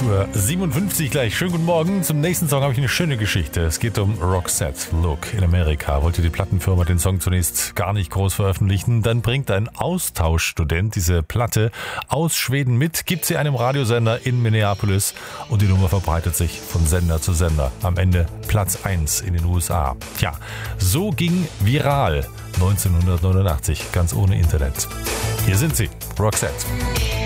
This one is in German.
11:57 Uhr gleich. Schönen guten Morgen. Zum nächsten Song habe ich eine schöne Geschichte. Es geht um Roxette Look. In Amerika wollte die Plattenfirma den Song zunächst gar nicht groß veröffentlichen. Dann bringt ein Austauschstudent diese Platte aus Schweden mit, gibt sie einem Radiosender in Minneapolis und die Nummer verbreitet sich von Sender zu Sender. Am Ende Platz 1 in den USA. Tja, so ging viral 1989, ganz ohne Internet. Hier sind sie, Roxette.